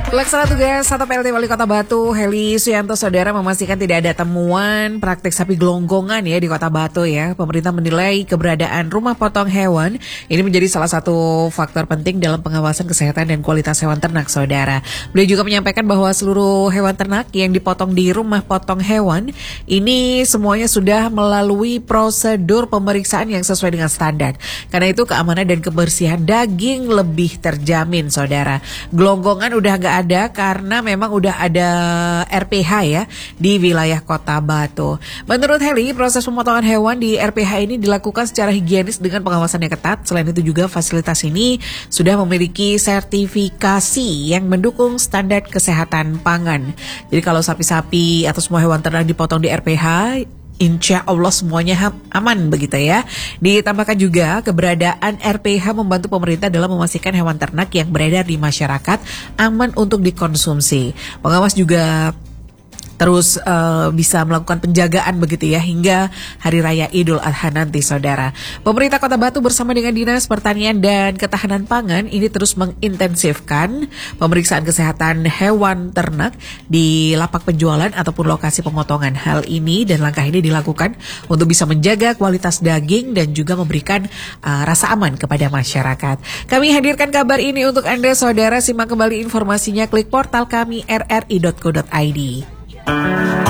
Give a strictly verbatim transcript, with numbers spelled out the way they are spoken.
Pelaksana tugas Satpol P L T Wali Kota Batu, Heli Suyanto, saudara, memastikan tidak ada temuan praktik sapi gelonggongan ya di Kota Batu ya. Pemerintah menilai keberadaan rumah potong hewan ini menjadi salah satu faktor penting dalam pengawasan kesehatan dan kualitas hewan ternak, saudara. Beliau juga menyampaikan bahwa seluruh hewan ternak yang dipotong di rumah potong hewan ini semuanya sudah melalui prosedur pemeriksaan yang sesuai dengan standar. Karena itu keamanan dan kebersihan daging lebih terjamin, saudara. Gelonggongan udah gak ada karena memang udah ada R P H ya di wilayah Kota Batu. Menurut Heli, proses pemotongan hewan di R P H ini dilakukan secara higienis dengan pengawasan yang ketat. Selain itu juga fasilitas ini sudah memiliki sertifikasi yang mendukung standar kesehatan pangan. Jadi kalau sapi-sapi atau semua hewan ternak dipotong di R P H, insya Allah semuanya aman begitu ya. Ditambahkan juga keberadaan R P H membantu pemerintah dalam memastikan hewan ternak yang beredar di masyarakat aman untuk dikonsumsi. Pengawas juga terus uh, bisa melakukan penjagaan begitu ya hingga Hari Raya Idul Adha nanti, saudara. Pemerintah Kota Batu bersama dengan Dinas Pertanian dan Ketahanan Pangan ini terus mengintensifkan pemeriksaan kesehatan hewan ternak di lapak penjualan ataupun lokasi pemotongan. Hal ini dan langkah ini dilakukan untuk bisa menjaga kualitas daging dan juga memberikan uh, rasa aman kepada masyarakat. Kami hadirkan kabar ini untuk Anda, saudara. Simak kembali informasinya, klik portal kami r r i dot co dot i d.